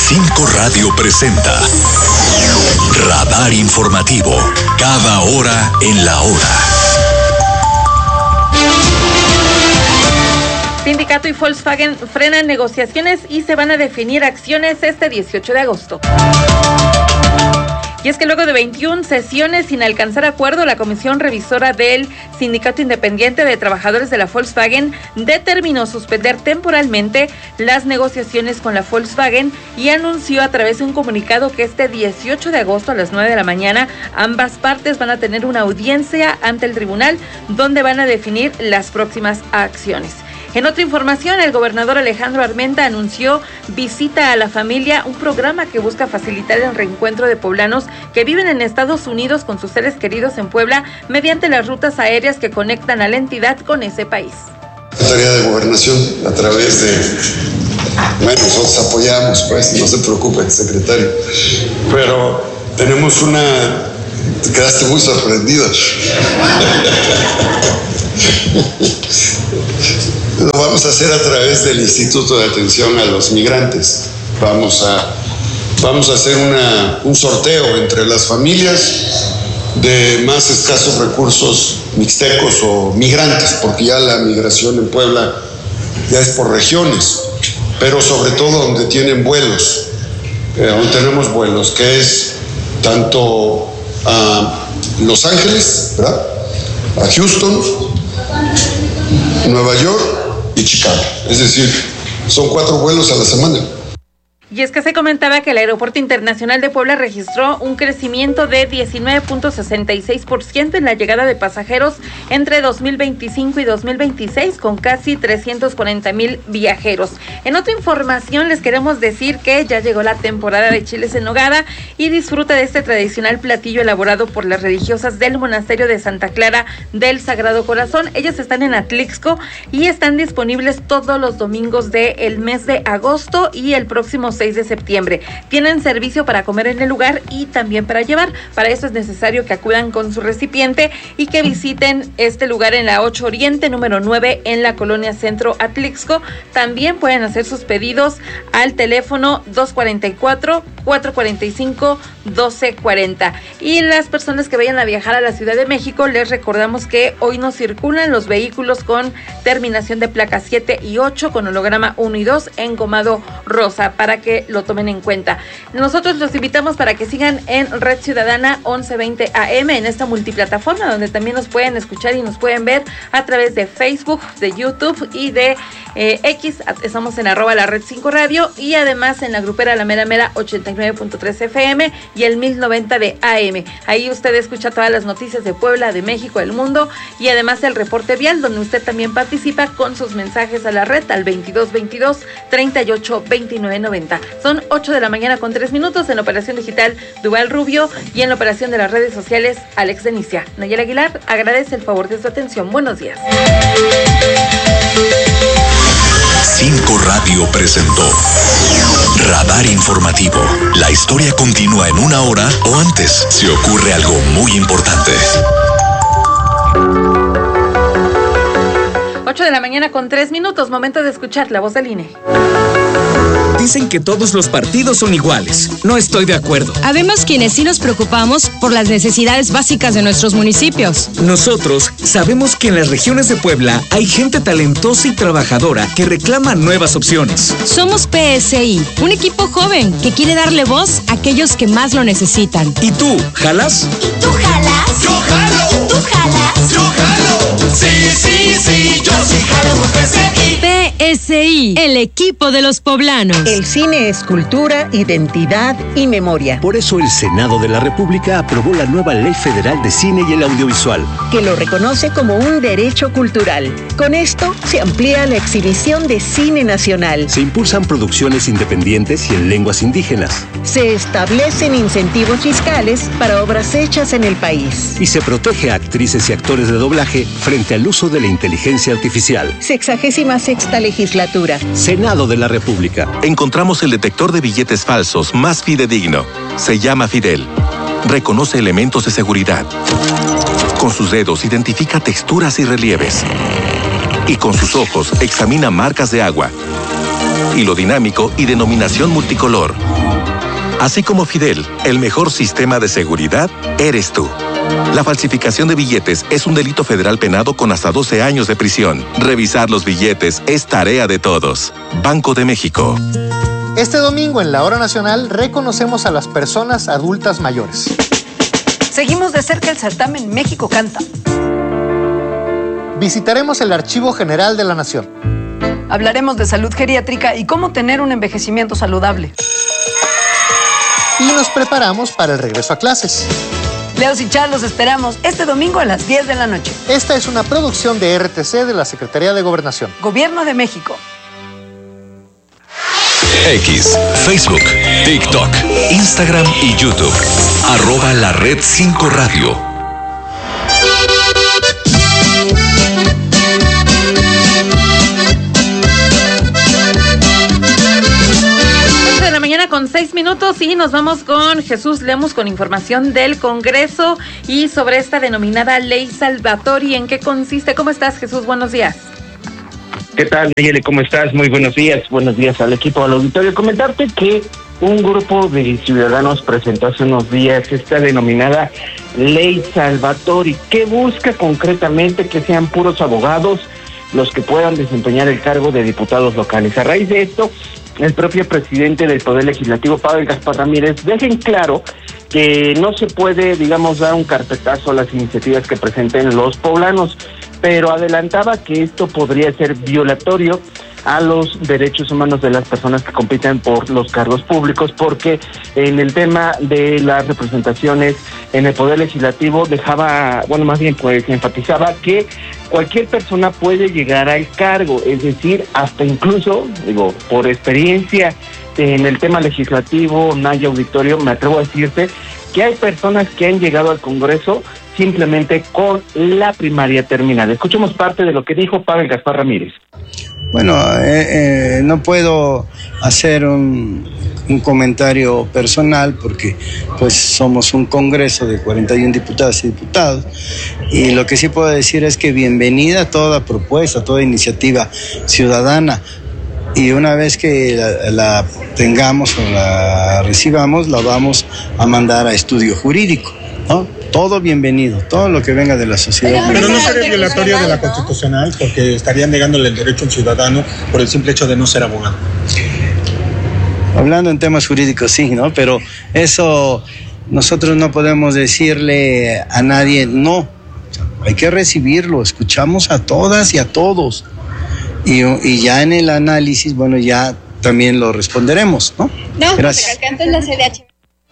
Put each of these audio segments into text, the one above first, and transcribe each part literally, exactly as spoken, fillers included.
Cinco Radio presenta Radar Informativo, cada hora en la hora. Sindicato y Volkswagen frenan negociaciones y se van a definir acciones este dieciocho de agosto. Y es que luego de veintiuna sesiones sin alcanzar acuerdo, la Comisión Revisora del Sindicato Independiente de Trabajadores de la Volkswagen determinó suspender temporalmente las negociaciones con la Volkswagen y anunció a través de un comunicado que este dieciocho de agosto a las nueve de la mañana ambas partes van a tener una audiencia ante el tribunal donde van a definir las próximas acciones. En otra información, el gobernador Alejandro Armenta anunció Visita a la Familia, un programa que busca facilitar el reencuentro de poblanos que viven en Estados Unidos con sus seres queridos en Puebla mediante las rutas aéreas que conectan a la entidad con ese país. Secretaría de Gobernación, a través de... Bueno, nosotros apoyamos, pues, no se preocupe, secretario. Pero tenemos una... Te quedaste muy sorprendido. Lo vamos a hacer a través del Instituto de Atención a los Migrantes. Vamos a, vamos a hacer una, un sorteo entre las familias de más escasos recursos mixtecos o migrantes, porque ya la migración en Puebla ya es por regiones, pero sobre todo donde tienen vuelos, eh, donde tenemos vuelos, que es tanto a Los Ángeles, ¿verdad?, a Houston, Nueva York y Chicago. Es decir, son cuatro vuelos a la semana. Y es que se comentaba que el Aeropuerto Internacional de Puebla registró un crecimiento de diecinueve punto sesenta y seis por ciento en la llegada de pasajeros entre dos mil veinticinco y dos mil veintiséis, con casi trescientos cuarenta mil viajeros. En otra información les queremos decir que ya llegó la temporada de chiles en nogada y disfruta de este tradicional platillo elaborado por las religiosas del monasterio de Santa Clara del Sagrado Corazón. Ellas están en Atlixco y están disponibles todos los domingos del mes de agosto y el próximo seis de septiembre. Tienen servicio para comer en el lugar y también para llevar. Para eso es necesario que acudan con su recipiente y que visiten este lugar en la ocho Oriente, número nueve, en la colonia Centro Atlixco. También pueden hacer sus pedidos al teléfono dos cuatro cuatro, cuatro cuatro cinco, uno dos cuatro cero. Y las personas que vayan a viajar a la Ciudad de México, les recordamos que hoy no circulan los vehículos con terminación de placas siete y ocho con holograma uno y dos engomado rosa, para que lo tomen en cuenta. Nosotros los invitamos para que sigan en Red Ciudadana once veinte A M, en esta multiplataforma donde también nos pueden escuchar y nos pueden ver a través de Facebook, de YouTube y de eh, X. Estamos en arroba la Red cinco Radio y además en la grupera La Mera Mera ochenta y nueve punto tres F M y el mil noventa de A M. Ahí usted escucha todas las noticias de Puebla, de México, del mundo y además el reporte vial, donde usted también participa con sus mensajes a la red al veintidós veintidós, treinta y ocho veintinueve noventa. Son ocho de la mañana con tres minutos. En la operación digital Duval Rubio y en la operación de las redes sociales Alex Denicia. Nayela Aguilar agradece el favor de su atención. Buenos días. Cinco Radio presentó Radar Informativo. La historia continúa en una hora o antes si ocurre algo muy importante. ocho de la mañana con tres minutos. Momento de escuchar la voz del I N E. Dicen que todos los partidos son iguales. No estoy de acuerdo. Habemos quienes sí nos preocupamos por las necesidades básicas de nuestros municipios. Nosotros sabemos que en las regiones de Puebla hay gente talentosa y trabajadora que reclama nuevas opciones. Somos P S I, un equipo joven que quiere darle voz a aquellos que más lo necesitan. ¿Y tú, jalas? ¿Y tú jalas? ¡Yo jalo! ¿Y tú jalas? ¡Yo jalo! ¡Sí, sí, sí! ¡Yo sí jalo por P S I! P S I, el equipo de los poblanos. El cine es cultura, identidad y memoria. Por eso el Senado de la República aprobó la nueva Ley Federal de Cine y el Audiovisual, que lo reconoce como un derecho cultural. Con esto se amplía la exhibición de cine nacional. Se impulsan producciones independientes y en lenguas indígenas. Se establecen incentivos fiscales para obras hechas en el país. Y se protege a actrices y actores de doblaje frente al uso de la inteligencia artificial. Sexagésima sexta legislatura. Senado de la República. Encontramos el detector de billetes falsos más fidedigno. Se llama Fidel. Reconoce elementos de seguridad. Con sus dedos identifica texturas y relieves. Y con sus ojos examina marcas de agua. hilo dinámico y denominación multicolor. Así como Fidel, el mejor sistema de seguridad eres tú. La falsificación de billetes es un delito federal penado con hasta doce años de prisión. Revisar los billetes es tarea de todos. Banco de México. Este domingo en la Hora Nacional reconocemos a las personas adultas mayores. Seguimos de cerca el certamen México Canta. Visitaremos el Archivo General de la Nación. Hablaremos de salud geriátrica y cómo tener un envejecimiento saludable. Y nos preparamos para el regreso a clases. Leos y Char, los esperamos este domingo a las diez de la noche. Esta es una producción de R T C de la Secretaría de Gobernación. Gobierno de México. X, Facebook, TikTok, Instagram y YouTube. Arroba la red cinco radio. ocho de la mañana con seis minutos y nos vamos con Jesús Lemus con información del Congreso y sobre esta denominada Ley Salvatori. ¿En qué consiste? ¿Cómo estás, Jesús? Buenos días. ¿Qué tal, Nayeli? ¿Cómo estás? Muy buenos días. Buenos días al equipo, al auditorio. Comentarte que un grupo de ciudadanos presentó hace unos días esta denominada Ley Salvatori, que busca concretamente que sean puros abogados los que puedan desempeñar el cargo de diputados locales. A raíz de esto, el propio presidente del Poder Legislativo, Pavel Gaspar Ramírez, deja en claro que no se puede, digamos, dar un carpetazo a las iniciativas que presenten los poblanos, pero adelantaba que esto podría ser violatorio a los derechos humanos de las personas que compiten por los cargos públicos, porque en el tema de las representaciones en el Poder Legislativo dejaba, bueno, más bien pues enfatizaba que cualquier persona puede llegar al cargo, es decir, hasta incluso, digo, por experiencia en el tema legislativo, Naya Auditorio, me atrevo a decirte que hay personas que han llegado al Congreso simplemente con la primaria terminada. Escuchemos parte de lo que dijo Pavel Gaspar Ramírez. Bueno, eh, eh, no puedo hacer un, un comentario personal porque pues somos un congreso de cuarenta y una diputadas y diputados, y lo que sí puedo decir es que bienvenida toda propuesta, toda iniciativa ciudadana, y una vez que la, la tengamos o la recibamos, la vamos a mandar a estudio jurídico, ¿no? Todo bienvenido, todo lo que venga de la sociedad. Pero no sería violatorio de la Constitucional, porque estarían negándole el derecho a un ciudadano por el simple hecho de no ser abogado. Hablando en temas jurídicos, sí, ¿no? Pero eso nosotros no podemos decirle a nadie no. Hay que recibirlo, escuchamos a todas y a todos. Y, y ya en el análisis, bueno, ya también lo responderemos, ¿no? No, gracias. Antes la C D H.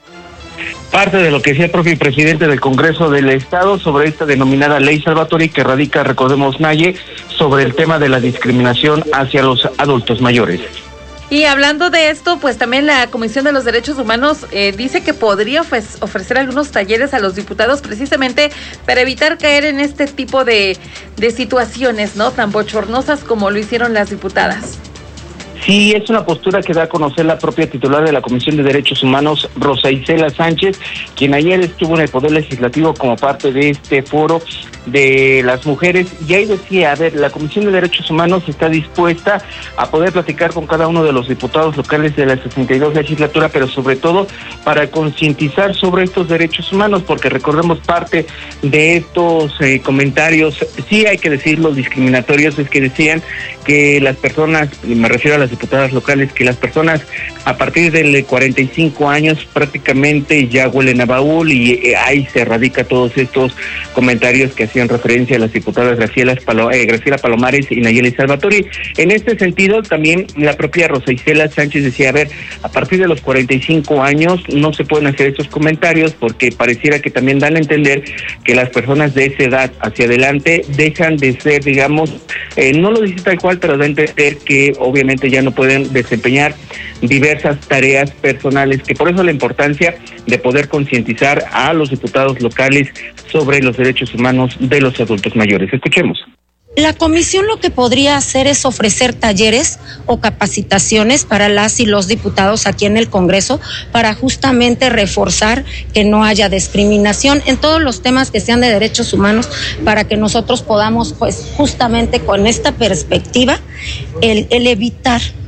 Parte de lo que decía el propio presidente del Congreso del Estado sobre esta denominada Ley Salvatori, que radica, recordemos, Naye, sobre el tema de la discriminación hacia los adultos mayores. Y hablando de esto, pues también la Comisión de los Derechos Humanos eh, dice que podría ofre- ofrecer algunos talleres a los diputados precisamente para evitar caer en este tipo de, de situaciones, ¿no? Tan bochornosas como lo hicieron las diputadas. Sí, es una postura que da a conocer la propia titular de la Comisión de Derechos Humanos, Rosa Isela Sánchez, quien ayer estuvo en el Poder Legislativo como parte de este foro de las mujeres, y ahí decía, a ver, la Comisión de Derechos Humanos está dispuesta a poder platicar con cada uno de los diputados locales de la sesenta y dos legislatura, pero sobre todo para concientizar sobre estos derechos humanos, porque recordemos parte de estos eh, comentarios, sí hay que decirlo, discriminatorios, es que decían que las personas, me refiero a las diputadas locales, que las personas a partir de cuarenta y cinco años prácticamente ya huelen a baúl, y eh, ahí se radica todos estos comentarios que hacían referencia a las diputadas Graciela, Palo, eh, Graciela Palomares y Nayeli Salvatori. En este sentido, también la propia Rosa Isela Sánchez decía, a ver, a partir de los cuarenta y cinco años no se pueden hacer estos comentarios, porque pareciera que también dan a entender que las personas de esa edad hacia adelante dejan de ser, digamos, eh, no lo dice tal cual, pero da a entender que obviamente ya no pueden desempeñar diversas tareas personales, que por eso la importancia de poder concientizar a los diputados locales sobre los derechos humanos de los adultos mayores. Escuchemos. La comisión lo que podría hacer es ofrecer talleres o capacitaciones para las y los diputados aquí en el Congreso para justamente reforzar que no haya discriminación en todos los temas que sean de derechos humanos, para que nosotros podamos, pues, justamente con esta perspectiva, el, el evitar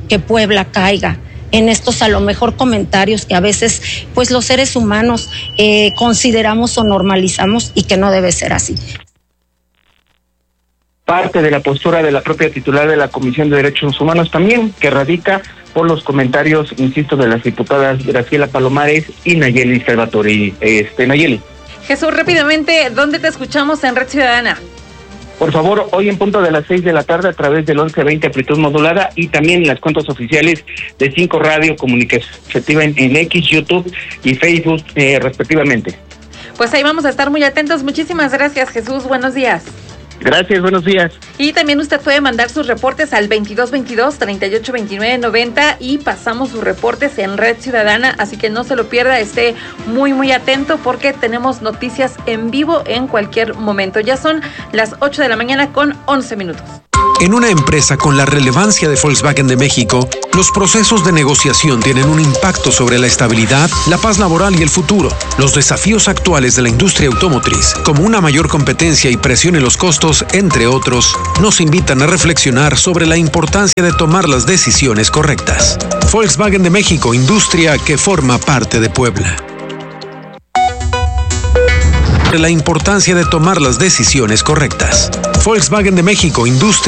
que Puebla caiga en estos a lo mejor comentarios que a veces pues los seres humanos eh, consideramos o normalizamos y que no debe ser así. Parte de la postura de la propia titular de la Comisión de Derechos Humanos también, que radica por los comentarios, insisto, de las diputadas Graciela Palomares y Nayeli Salvatori. Este, Nayeli. Jesús, rápidamente, ¿dónde te escuchamos en Red Ciudadana? Por favor, hoy en punto de las seis de la tarde a través del once veinte amplitud modulada y también en las cuentas oficiales de Cinco Radio Comunicación Efectiva en, en X, YouTube y Facebook eh, respectivamente. Pues ahí vamos a estar muy atentos. Muchísimas gracias, Jesús. Buenos días. Gracias, buenos días. Y también usted puede mandar sus reportes al veintidós veintidós, treinta y ocho veintinueve noventa y pasamos sus reportes en Red Ciudadana, así que no se lo pierda, esté muy muy atento porque tenemos noticias en vivo en cualquier momento. Ya son las ocho de la mañana con once minutos. En una empresa con la relevancia de Volkswagen de México, los procesos de negociación tienen un impacto sobre la estabilidad, la paz laboral y el futuro. Los desafíos actuales de la industria automotriz, como una mayor competencia y presión en los costos, entre otros, nos invitan a reflexionar sobre la importancia de tomar las decisiones correctas. Volkswagen de México, industria que forma parte de Puebla. La importancia de tomar las decisiones correctas. Volkswagen de México, industria